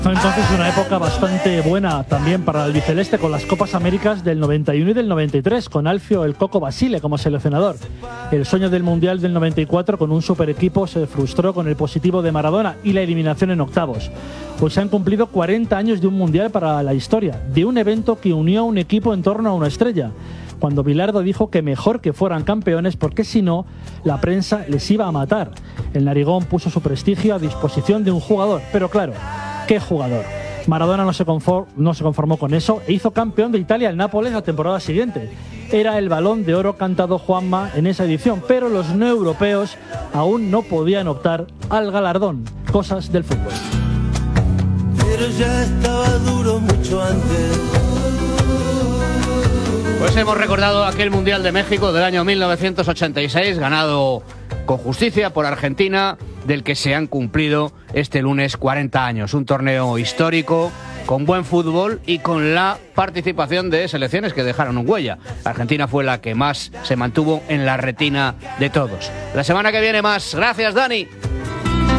Entonces una época bastante buena también para el albiceleste, con las Copas Américas del 91 y del 93, con Alfio el Coco Basile como seleccionador. El sueño del Mundial del 94 con un super equipo se frustró con el positivo de Maradona y la eliminación en octavos. Pues se han cumplido 40 años de un Mundial para la historia, de un evento que unió a un equipo en torno a una estrella. Cuando Bilardo dijo que mejor que fueran campeones porque si no, la prensa les iba a matar. El narigón puso su prestigio a disposición de un jugador, pero claro, ¿qué jugador? Maradona no se conformó con eso e hizo campeón de Italia el Nápoles la temporada siguiente. Era el Balón de Oro cantado Juanma en esa edición, pero los no europeos aún no podían optar al galardón. Cosas del fútbol. Pero ya estaba duro mucho antes. Pues hemos recordado aquel Mundial de México del año 1986, ganado con justicia por Argentina, del que se han cumplido este lunes 40 años. Un torneo histórico, con buen fútbol y con la participación de selecciones que dejaron huella. Argentina fue la que más se mantuvo en la retina de todos. La semana que viene más. Gracias, Dani.